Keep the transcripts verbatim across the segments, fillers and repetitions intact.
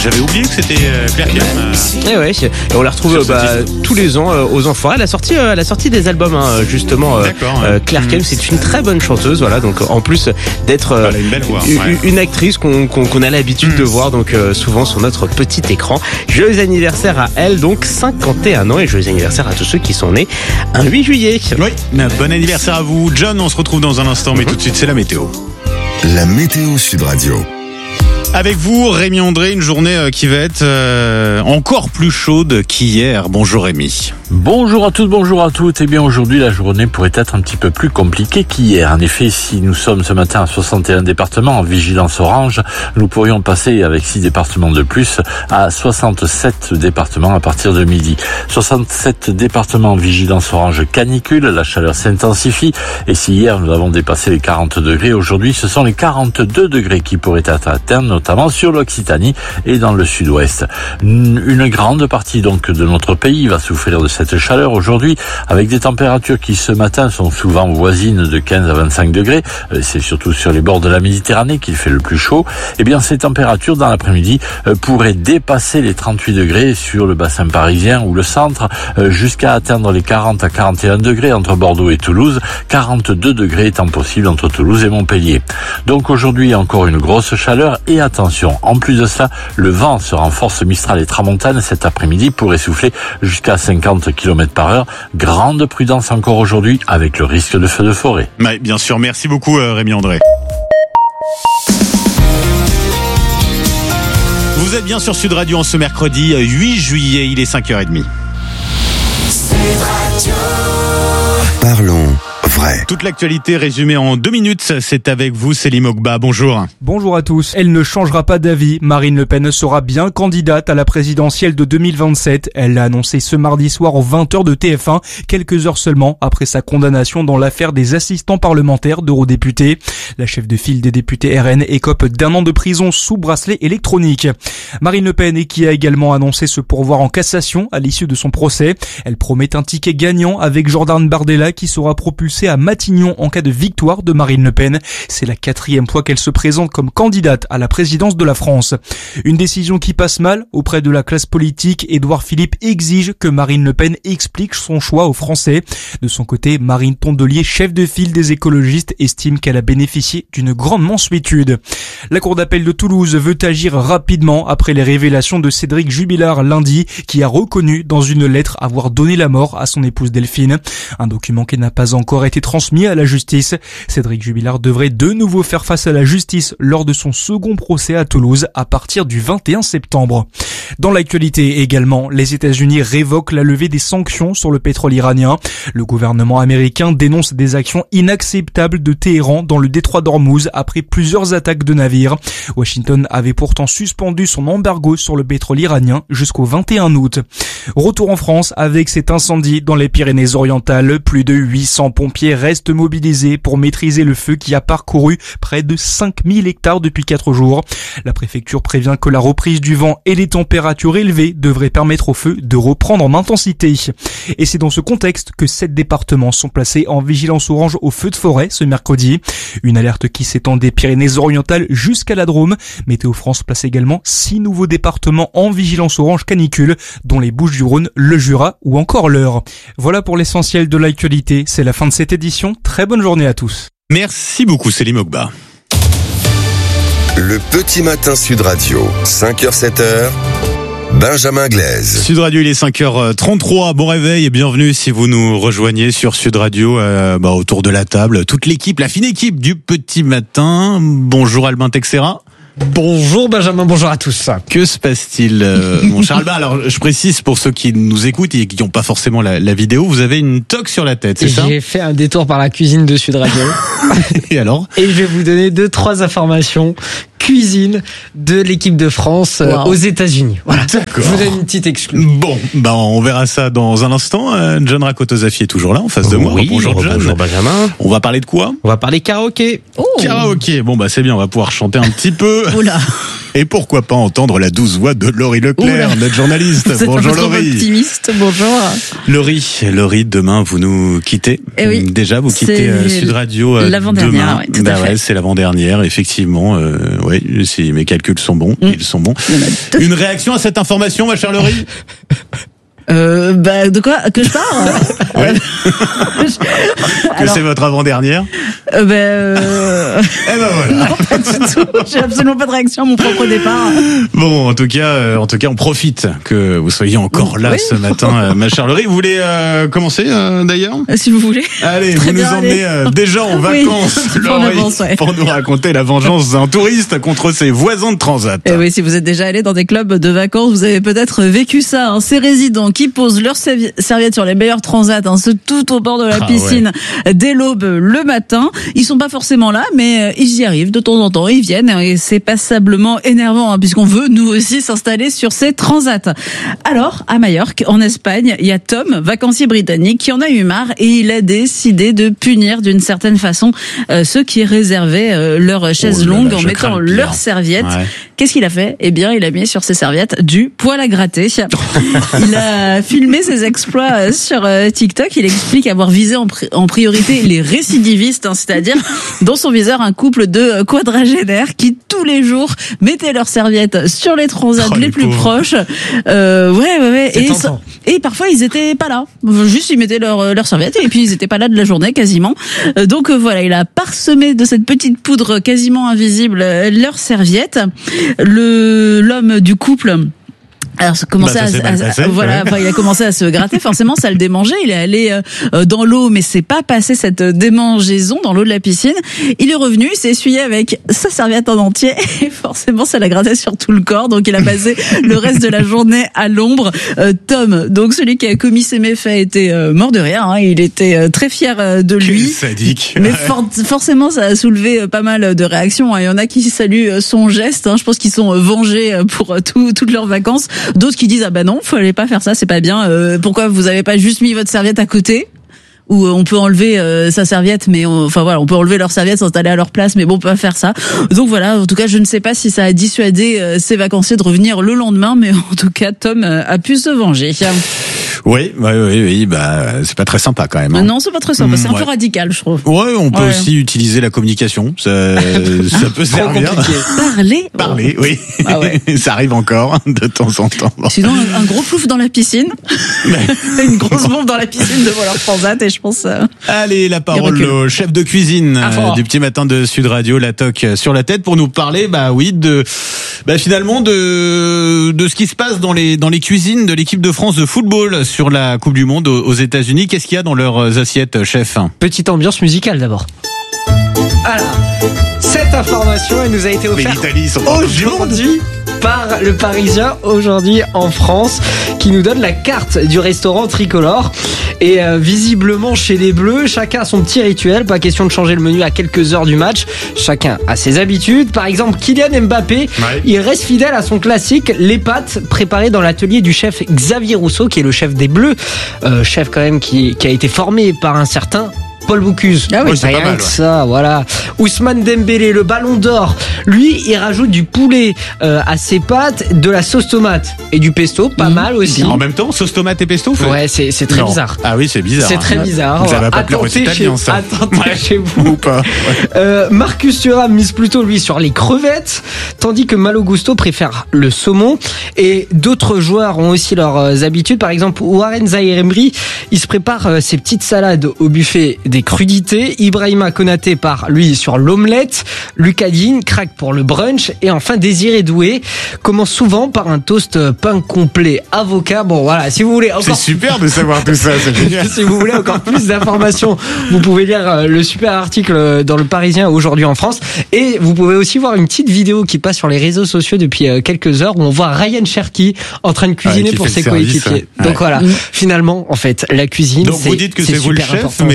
J'avais oublié que c'était euh, Claire Kem. Euh... Et ouais, et on la retrouve bah, tous les ans euh, aux Enfoirés. Elle a sorti, euh, elle a sorti des albums, hein, justement. Euh, D'accord. Ouais. Euh, Claire Kem, mmh. c'est une très bonne chanteuse, voilà. Donc en plus d'être euh, elle a une belle voix, une, ouais. une actrice qu'on, qu'on, qu'on a l'habitude mmh. de voir, donc euh, souvent sur notre petit écran. Joyeux anniversaire à elle, donc cinquante et un ans, et joyeux anniversaire à tous ceux qui sont nés un huit juillet. Oui, bon anniversaire à vous, John. On se retrouve dans un instant, mais mmh. tout de suite c'est la météo. La météo Sud Radio. Avec vous, Rémi André, une journée qui va être euh, encore plus chaude qu'hier. Bonjour Rémi. Bonjour à toutes, bonjour à toutes. Eh bien aujourd'hui, la journée pourrait être un petit peu plus compliquée qu'hier. En effet, si nous sommes ce matin à soixante et un départements en vigilance orange, nous pourrions passer avec six départements de plus à soixante-sept départements à partir de midi. soixante-sept départements en vigilance orange canicule, la chaleur s'intensifie. Et si hier nous avons dépassé les quarante degrés, aujourd'hui ce sont les quarante-deux degrés qui pourraient être atteints, notamment sur l'Occitanie et dans le sud-ouest. Une grande partie donc de notre pays va souffrir de cette chaleur aujourd'hui, avec des températures qui ce matin sont souvent voisines de quinze à vingt-cinq degrés. C'est surtout sur les bords de la Méditerranée qu'il fait le plus chaud. Eh bien, ces températures dans l'après-midi pourraient dépasser les trente-huit degrés sur le bassin parisien ou le centre, jusqu'à atteindre les quarante à quarante et un degrés entre Bordeaux et Toulouse, quarante-deux degrés étant possible entre Toulouse et Montpellier. Donc aujourd'hui, encore une grosse chaleur. Et attention, en plus de cela, le vent sera en force Mistral et Tramontane cet après-midi, pourrait souffler jusqu'à cinquante kilomètres par heure. Grande prudence encore aujourd'hui avec le risque de feu de forêt. Ouais, bien sûr, merci beaucoup Rémi André. Vous êtes bien sur Sud Radio en ce mercredi huit juillet, il est cinq heures trente. Sud Radio. Parlons vrai. Toute l'actualité résumée en deux minutes, c'est avec vous, Céline Ogba. Bonjour. Bonjour à tous. Elle ne changera pas d'avis. Marine Le Pen sera bien candidate à la présidentielle de deux mille vingt-sept. Elle l'a annoncé ce mardi soir aux vingt heures de T F un, quelques heures seulement après sa condamnation dans l'affaire des assistants parlementaires d'eurodéputés. La chef de file des députés R N écope d'un an de prison sous bracelet électronique. Marine Le Pen, qui a également annoncé se pourvoir en cassation à l'issue de son procès. Elle promet un ticket gagnant avec Jordan Bardella qui sera propulsé à Matignon en cas de victoire de Marine Le Pen. C'est la quatrième fois qu'elle se présente comme candidate à la présidence de la France. Une décision qui passe mal auprès de la classe politique. Édouard Philippe exige que Marine Le Pen explique son choix aux Français. De son côté, Marine Tondelier, chef de file des écologistes, estime qu'elle a bénéficié d'une grande mansuétude. La Cour d'appel de Toulouse veut agir rapidement après les révélations de Cédric Jubilard lundi, qui a reconnu dans une lettre avoir donné la mort à son épouse Delphine. Un document qui n'a pas encore été transmis à la justice. Cédric Jubilard devrait de nouveau faire face à la justice lors de son second procès à Toulouse à partir du vingt et un septembre. Dans l'actualité également, les États-Unis révoquent la levée des sanctions sur le pétrole iranien. Le gouvernement américain dénonce des actions inacceptables de Téhéran dans le détroit d'Ormuz après plusieurs attaques de navires. Washington avait pourtant suspendu son embargo sur le pétrole iranien jusqu'au vingt et un août. Retour en France avec cet incendie dans les Pyrénées-Orientales. Plus de huit cents pompiers restent mobilisés pour maîtriser le feu qui a parcouru près de cinq mille hectares depuis quatre jours. La préfecture prévient que la reprise du vent et les températures élevées devraient permettre au feu de reprendre en intensité. Et c'est dans ce contexte que sept départements sont placés en vigilance orange au feu de forêt ce mercredi. Une alerte qui s'étend des Pyrénées-Orientales jusqu'à la Drôme. Météo France place également six nouveaux départements en vigilance orange canicule, dont les Bouches-du-Rhône, le Jura ou encore l'Eure. Voilà pour l'essentiel de l'actualité. C'est la fin de cette édition. Très bonne journée à tous. Merci beaucoup, Céline Ogba. Le petit matin Sud Radio, cinq heures sept heures. Benjamin Glaise. Sud Radio, il est cinq heures trente-trois. Bon réveil et bienvenue si vous nous rejoignez sur Sud Radio, euh, bah, autour de la table. Toute l'équipe, la fine équipe du petit matin. Bonjour Albin Texera. Bonjour Benjamin, bonjour à tous. Que se passe-t-il, euh, mon cher Albin? Alors, je précise pour ceux qui nous écoutent et qui n'ont pas forcément la, la vidéo, vous avez une toque sur la tête, c'est ça? J'ai fait un détour par la cuisine de Sud Radio. Et alors? Et je vais vous donner deux, trois informations cuisine de l'équipe de France wow. aux États-Unis. Voilà. D'accord. Je vous donne une petite exclue. Bon, bah on verra ça dans un instant. John Rakotozafi est toujours là en face de moi. Oui, bonjour John. Bonjour Benjamin. On va parler de quoi? On va parler karaoké. Oh. Karaoké. Bon bah c'est bien, on va pouvoir chanter un petit peu. peu. Oula. Et pourquoi pas entendre la douce voix de Laurie Leclerc, Oula. notre journaliste. C'est Bonjour un peu Laurie. optimiste, bonjour. Laurie, Laurie, demain vous nous quittez. Eh oui, déjà vous quittez euh, Sud Radio euh, l'avant-dernière, demain. Ouais, tout bah à fait. Ouais, c'est l'avant-dernière, effectivement. Euh, ouais, si mes calculs sont bons, mmh. ils sont bons. Une réaction à cette information, ma chère Laurie? Euh, bah, de quoi que je parle Oui. Que Alors, c'est votre avant-dernière euh, bah, euh... Eh ben voilà. Non, pas du tout. J'ai absolument pas de réaction à mon propre départ. Bon, en tout cas, euh, en tout cas, on profite que vous soyez encore là oui. ce matin, euh, ma chère Laurie. Vous voulez euh, commencer euh, d'ailleurs Si vous voulez. Allez, Très vous nous bien, emmenez euh, déjà en Oui, vacances, en Laurie, avance, ouais. pour nous raconter la vengeance d'un touriste contre ses voisins de transat. Et oui, si vous êtes déjà allé dans des clubs de vacances, vous avez peut-être vécu ça. Hein. Ces résidents qui posent leurs serviettes sur les meilleurs transats, hein, ce tout au bord de la Ah, piscine, ouais. dès l'aube le matin. Ils sont pas forcément là, mais ils y arrivent de temps en temps. Ils viennent et c'est passablement énervant, hein, puisqu'on veut nous aussi s'installer sur ces transats. Alors, à Majorque, en Espagne, il y a Tom, vacancier britannique, qui en a eu marre et il a décidé de punir d'une certaine façon euh, ceux qui réservaient euh, leurs chaises Oh là longues là, en je crains mettant le pire. leurs serviettes. Ouais. Qu'est-ce qu'il a fait? Eh bien, il a mis sur ses serviettes du poil à gratter. Il a filmé ses exploits sur TikTok. Il explique avoir visé en, pri- en priorité les récidivistes, hein, c'est-à-dire dans son viseur un couple de quadragénaires qui tous les jours mettaient leurs serviettes sur les transats Oh, les, les plus pauvres. proches. Euh, ouais, ouais, ouais. C'est Et, tentant. et parfois ils étaient pas là. Juste ils mettaient leurs leurs serviettes et puis ils étaient pas là de la journée quasiment. Euh, donc euh, voilà, il a parsemé de cette petite poudre quasiment invisible euh, leurs serviettes. Le l'homme du couple. Alors, ça commençait Bah, ça s'est à, mal à- passé, à- voilà, ouais. enfin, il a commencé à se gratter. Forcément, ça le démangeait. Il est allé euh, dans l'eau, mais c'est pas passé cette démangeaison dans l'eau de la piscine. Il est revenu, il s'est essuyé avec sa serviette en entier et forcément, ça l'a gratté sur tout le corps. Donc, il a passé le reste de la journée à l'ombre. Euh, Tom, donc celui qui a commis ces méfaits, était euh, mort de rire. Hein. Il était euh, très fier euh, de Quel lui. sadique. Mais Ouais. for- forcément, ça a soulevé pas mal de réactions. Il y en a qui saluent son geste. Hein. Je pense qu'ils sont vengés pour tout, toutes leurs vacances. D'autres qui disent ah bah non, faut aller pas faire ça, c'est pas bien. Euh, pourquoi vous avez pas juste mis votre serviette à côté? Où on peut enlever euh, sa serviette, mais on, enfin voilà, on peut enlever leur serviette, s'installer à leur place, mais bon, on peut pas faire ça. Donc voilà, en tout cas, je ne sais pas si ça a dissuadé euh, ces vacanciers de revenir le lendemain, mais en tout cas, Tom euh, a pu se venger. Oui, oui, oui, oui, bah c'est pas très sympa quand même. Hein. Non, c'est pas très sympa, c'est un Ouais. peu radical, je trouve. Ouais, on peut Ouais. aussi utiliser la communication. Ça, ça peut servir. Parler. Parler, oui. Ah ouais. Ça arrive encore de temps en temps. Bon. Sinon, un, un gros plouf dans la piscine, une grosse bombe dans la piscine devant leur transat, et je pense. Euh... Allez, la parole recule. au chef de cuisine Ah, euh, fort. du petit matin de Sud Radio, la toque sur la tête, pour nous parler, bah oui, de, bah finalement de de ce qui se passe dans les dans les cuisines de l'équipe de France de football sur la Coupe du Monde aux aux États-Unis. Qu'est-ce qu'il y a dans leurs assiettes, chef? Petite ambiance musicale d'abord. Alors, cette information, elle nous a été Mais offerte l'Italie, ils sont pas en Coupe du Monde. aujourd'hui par le Parisien, aujourd'hui en France, qui nous donne la carte du restaurant tricolore. Et euh, visiblement, chez les Bleus, chacun a son petit rituel. Pas question de changer le menu à quelques heures du match. Chacun a ses habitudes. Par exemple, Kylian Mbappé, Ouais. il reste fidèle à son classique, les pâtes préparées dans l'atelier du chef Xavier Rousseau, qui est le chef des Bleus. Euh, chef quand même qui, qui a été formé par un certain Paul Bocuse. Ah oui, c'est rien pas mal, que ouais. ça, voilà. Ousmane Dembélé, le ballon d'or, lui, il rajoute du poulet euh, à ses pâtes, de la sauce tomate et du pesto, pas Mmh, mal aussi. En même temps, sauce tomate et pesto, fait Ouais, c'est c'est très Non. bizarre. Ah oui, c'est bizarre. C'est très hein. bizarre. Ça va pas plaire aux Attendez Italiens, chez- ça. attendez Ouais. chez vous. Ou pas. Euh, Marcus Thuram mise plutôt lui sur les crevettes, tandis que Malo Gusto préfère le saumon. Et d'autres joueurs ont aussi leurs euh, habitudes. Par exemple, Warren Zaïre-Emery, il se prépare euh, ses petites salades au buffet des crudités. Ibrahima Konaté part lui sur l'omelette. Lucas Digne craque pour le brunch. Et enfin, Désiré Doué commence souvent par un toast euh, pain complet avocat. Bon voilà, si vous voulez C'est encore super de savoir tout ça, c'est génial. si vous voulez encore plus d'informations, vous pouvez lire euh, le super article euh, dans le Parisien aujourd'hui en France. Et vous pouvez aussi voir une petite vidéo qui passe sur les réseaux sociaux depuis euh, quelques heures où on voit Ryan Cherky en train de cuisiner qui pour fait ses le service, coéquipiers. ouais. Donc voilà, Mmh. finalement, en fait, la cuisine, Donc c'est vous dites que c'est c'est vous le super chef, important. mais en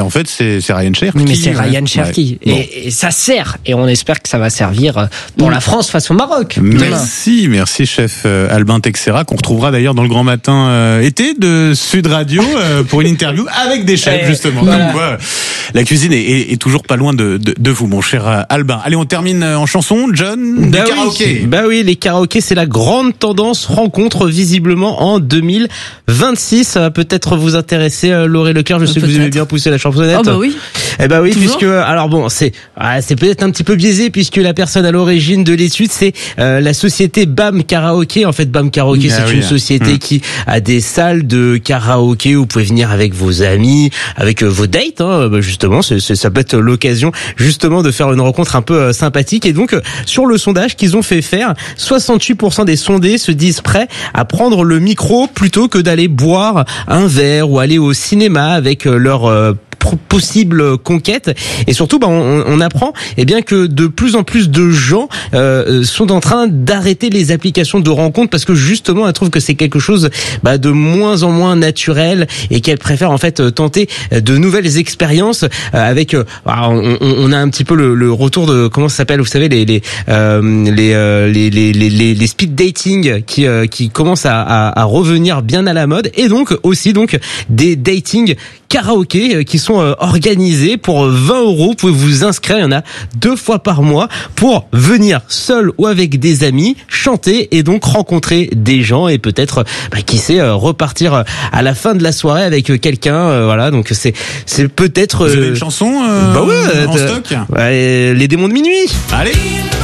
en fait, c'est, c'est Ryan Cherki. Oui, mais c'est Ryan ouais. Cherki. Ouais. Bon. Et, et ça sert. Et on espère que ça va servir pour la France face au Maroc. Merci, merci chef euh, Albin Texera, qu'on retrouvera d'ailleurs dans le grand matin euh, été de Sud Radio euh, pour une interview avec des chefs, Et justement. voilà. Donc, voilà. La cuisine est, est, est toujours pas loin de, de, de vous, mon cher euh, Albin. Allez, on termine en chanson, John, Bah du oui. karaoké. Bah oui, les karaokés, c'est la grande tendance rencontre visiblement en deux mille vingt-six. Ça va peut-être vous intéresser, euh, Laurie Leclerc. Je sais que vous aimez bien pousser la chansonnette. Oh bah oui. Eh bah oui, Toujours. puisque alors bon, c'est ah, c'est peut-être un petit peu biaisé puisque la personne à l'origine de l'étude, c'est euh, la société B A M Karaoké. En fait, B A M Karaoké, Ah c'est oui. une société Hum. qui a des salles de karaoké où vous pouvez venir avec vos amis, avec euh, vos dates. Hein, bah justement, c'est, c'est, ça peut être l'occasion justement de faire une rencontre un peu euh, sympathique. Et donc, euh, sur le sondage qu'ils ont fait faire, soixante-huit pour cent des sondés se disent prêts à prendre le micro plutôt que d'aller boire un verre ou aller au cinéma avec euh, leur euh, possible conquête. Et surtout, bah, on, on apprend eh bien que de plus en plus de gens euh, sont en train d'arrêter les applications de rencontres parce que justement, elles trouvent que c'est quelque chose bah, de moins en moins naturel et qu'elles préfèrent en fait tenter de nouvelles expériences euh, avec. Euh, on, on a un petit peu le, le retour de comment ça s'appelle, vous savez, les les euh, les, euh, les, les les les les speed dating qui euh, qui commencent à, à, à revenir bien à la mode et donc aussi donc des dating karaoké qui sont organisés pour vingt euros. Vous pouvez vous inscrire, il y en a deux fois par mois pour venir seul ou avec des amis, chanter et donc rencontrer des gens et peut-être, bah, qui sait, repartir à la fin de la soirée avec quelqu'un. Voilà, donc c'est c'est peut-être. Vous avez une chanson euh, bah ouais, en stock. Ouais, les démons de minuit. Allez.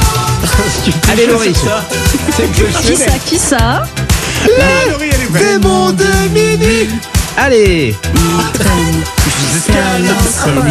Allez Laurie. Qui ça, qui ça? Allez, Laurie, elle est prête. Démons de minuit. Allez. Jusqu'à l'insomnie.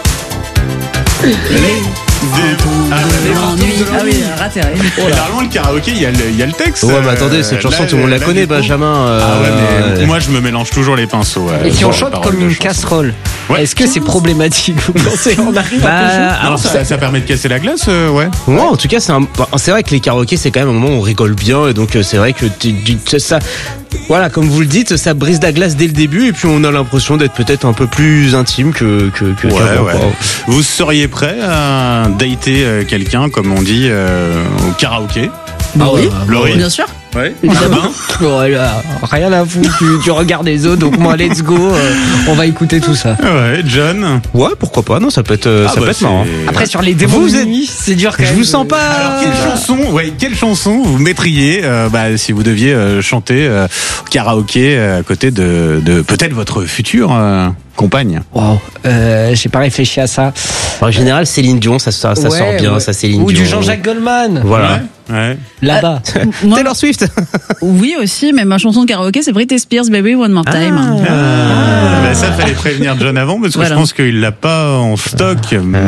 Ah oui, raté. Et normalement, le karaoké, il y a le, il y a le texte. Ouais, mais attendez, cette Euh, chanson, là, tout le monde la là, connaît, du coup- Benjamin. euh, Ah ouais, mais ouais. moi, je me mélange toujours les pinceaux. ouais. Et si on Sur les chante paroles comme de une chansons. casserole, Ouais. est-ce que c'est problématique? Vous pensez on arrive à Bah, Alors, ça, ça permet de casser la glace, euh, ouais. Ouais, en tout cas, c'est un... c'est vrai que les karaokés, c'est quand même un moment où on rigole bien, et donc euh, c'est vrai que tu, tu- ça, voilà, comme vous le dites, ça brise la glace dès le début, et puis on a l'impression d'être peut-être un peu plus intime que que. que Ouais, qu'avant, ouais. quoi. Vous seriez prêt à dater euh, quelqu'un, comme on dit, euh, au karaoké? Bah oui, Laurie. bien sûr. Ouais. Évidemment. Voilà, rien à foutre du, du regard des autres, donc moi let's go, euh, on va écouter tout ça. Ouais, John. Ouais, pourquoi pas? Non, ça peut être, euh, Ah ça bah, peut être c'est- marrant. Après sur les démons Vous de êtes- minuit, c'est dur quand Je même. vous sens pas. Alors, quelle chanson, ouais, quelle chanson vous mettriez, euh, bah, si vous deviez euh, chanter euh, au karaoké euh, à côté de, de peut-être votre future euh, compagne? Wow, euh, j'ai pas réfléchi à ça. En général, Céline Dion, ça, ça, ça Ouais, sort bien, ouais. ça Céline Ou Dion. du Jean-Jacques Goldman. Voilà. Ouais. ouais. Là-bas. Moi, Taylor Swift. oui aussi, mais ma chanson de karaoké, c'est Britney Spears, Baby One More Time. Ah, bah, ça fallait prévenir John avant parce que Voilà. je pense qu'il l'a pas en stock.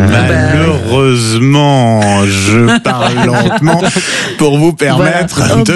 Malheureusement, je parle lentement pour vous permettre Voilà. de